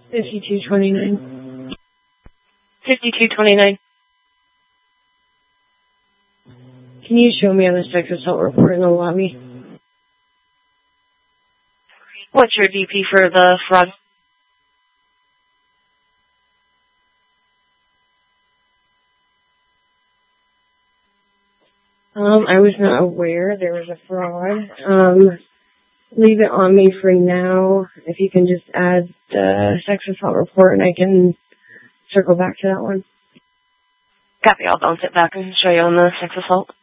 5229. 5229. Can you show me on the sex assault report in the lobby? What's your DP for the fraud? I was not aware there was a fraud. Leave it on me for now. If you can just add the sex assault report and I can circle back to that one. Copy, I'll bounce it back and show you on the sex assault.